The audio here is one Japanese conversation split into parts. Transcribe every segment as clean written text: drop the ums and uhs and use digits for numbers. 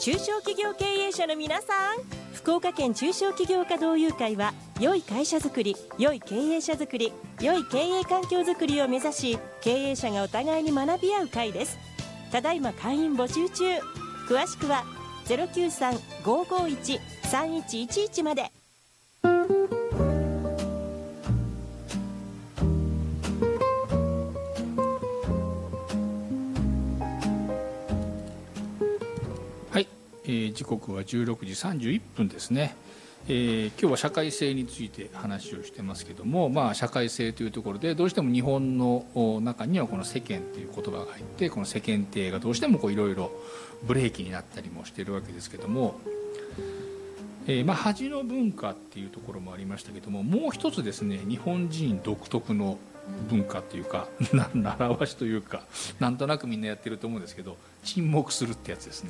中小企業経営者の皆さん、福岡県中小企業家同友会は良い会社づくり、良い経営者づくり、良い経営環境づくりを目指し、経営者がお互いに学び合う会です。ただいま会員募集中。詳しくは 093-551-3111 まで。 はい、時刻は16時31分ですね。今日は社会性について話をしてますけども、社会性というところでどうしても日本の中にはこの世間という言葉が入って、この世間体がどうしてもいろいろブレーキになったりもしているわけですけども、恥の文化っていうところもありましたけども、もう一つですね、日本人独特の文化というか習わしというか、なんとなくみんなやってると思うんですけど、沈黙するってやつですね。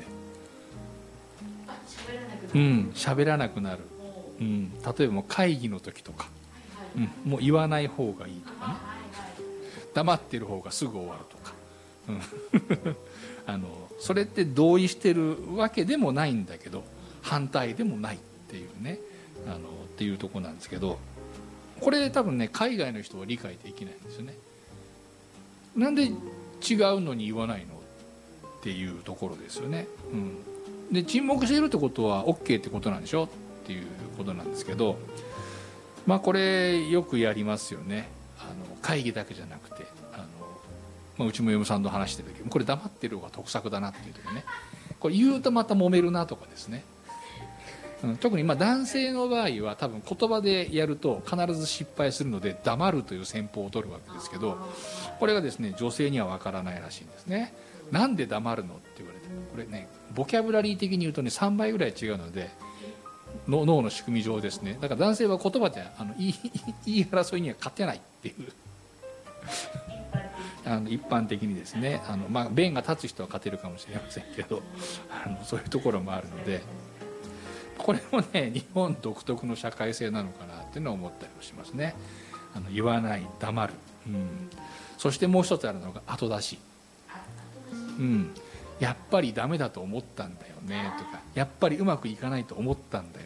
喋らなくなる。例えばもう会議の時とか、もう言わない方がいいとかね、黙ってる方がすぐ終わるとか、それって同意してるわけでもないんだけど反対でもないっていうね、っていうところなんですけど、これ多分ね海外の人は理解できないんですよね。なんで違うのに言わないのっていうところですよね。で沈黙しているってことは OK ってことなんでしょっていうことなんですけど、これよくやりますよね。会議だけじゃなくて、うちも嫁さんと話してる時も、これ黙ってる方が得策だなっていう時ね、これ言うとまた揉めるなとかですね、特に男性の場合は多分言葉でやると必ず失敗するので黙るという戦法を取るわけですけど、これがですね女性には分からないらしいんですね。なんで黙るのって言われて、これねボキャブラリー的に言うとね3倍ぐらい違うので、脳の仕組み上ですね。だから男性は言葉で言い争いには勝てないっていう一般的にですね、弁が立つ人は勝てるかもしれませんけど、そういうところもあるので、これもね日本独特の社会性なのかなっていうのを思ったりもしますね。言わない、黙る、そしてもう一つあるのが後出し。やっぱりダメだと思ったんだよねとか、やっぱりうまくいかないと思ったんだよ